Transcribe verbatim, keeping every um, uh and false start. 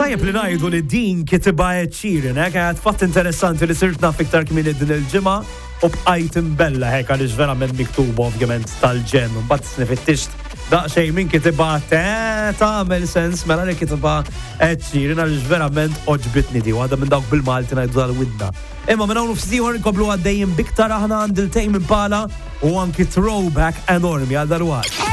Tajjeb li ngħidu li din kitibha Ed Sheeran, hekk għad fatt interessanti li sirt naf iktar kmieni din il-ġimgħa u bqajt imbella hekk għaliex verament miktuba ovvjament tal-ġen, u mbagħad snifittisht daqsxejn min kitibha te tagħmel sens mela li kitibha Ed Sheeran għaliex verament oġbitni di waħda minn dawk bil-Malti ngħidu tal-widna. Imma minn hawn ftit ieħor inkomplu għaddejjin biktar aħna għand il-Tame Impala u anki throwback enormi għal dalwaqt.